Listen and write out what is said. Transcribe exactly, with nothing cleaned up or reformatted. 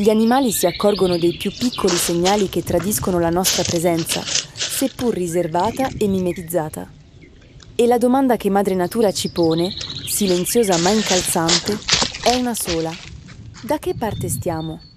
Gli animali si accorgono dei più piccoli segnali che tradiscono la nostra presenza, seppur riservata e mimetizzata. E la domanda che Madre Natura ci pone, silenziosa ma incalzante, è una sola. Da che parte stiamo?